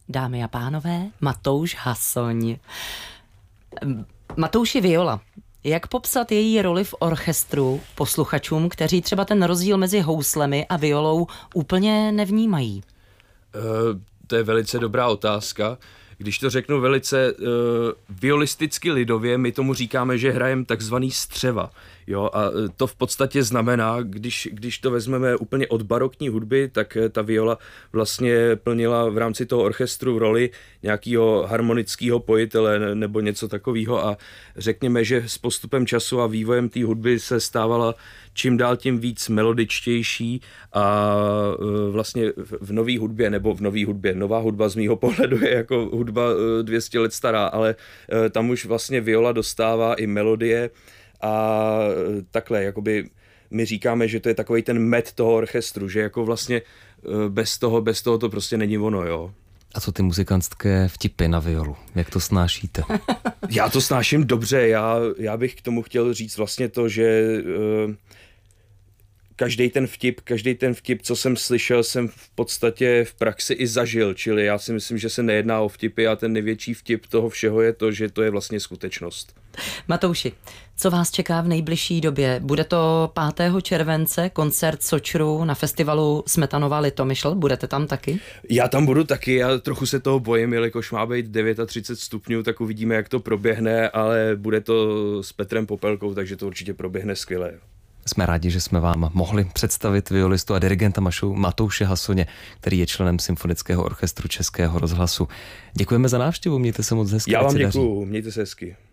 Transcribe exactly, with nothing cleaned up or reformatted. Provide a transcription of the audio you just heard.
dámy a pánové, Matouš Hasoň. Matouši viola. Jak popsat její roli v orchestru posluchačům, kteří třeba ten rozdíl mezi houslemi a violou úplně nevnímají? Uh, to je velice dobrá otázka. Když to řeknu velice uh, violisticky lidově, my tomu říkáme, že hrajeme takzvaný střeva. Jo, a to v podstatě znamená, když, když to vezmeme úplně od barokní hudby, tak ta viola vlastně plnila v rámci toho orchestru roli nějakého harmonického pojitele nebo něco takového a řekněme, že s postupem času a vývojem té hudby se stávala čím dál tím víc melodičtější a vlastně v nové hudbě, nebo v nové hudbě, nová hudba z mýho pohledu je jako hudba dvě stě let stará, ale tam už vlastně viola dostává i melodie a takhle, jakoby my říkáme, že to je takovej ten med toho orchestru, že jako vlastně bez toho, bez toho to prostě není ono, jo. A co ty muzikantské vtipy na violu? Jak to snášíte? Já to snáším dobře, já, já bych k tomu chtěl říct vlastně to, že uh, každý ten vtip, každý ten vtip, co jsem slyšel, jsem v podstatě v praxi i zažil, čili já si myslím, že se nejedná o vtipy a ten největší vtip toho všeho je to, že to je vlastně skutečnost. Matouši, co vás čeká v nejbližší době? Bude to pátého července koncert Sočru na festivalu Smetanova Litomyšl, budete tam taky? Já tam budu taky, já trochu se toho bojím, jelikož má být třicet devět stupňů, tak uvidíme, jak to proběhne, ale bude to s Petrem Popelkou, takže to určitě proběhne skvěle. Jsme rádi, že jsme vám mohli představit violistu a dirigenta Mašu Matouše Hasoně, který je členem Symfonického orchestru Českého rozhlasu. Děkujeme za návštěvu, mějte se moc hezky. Já vám děkuju, mějte se hezky.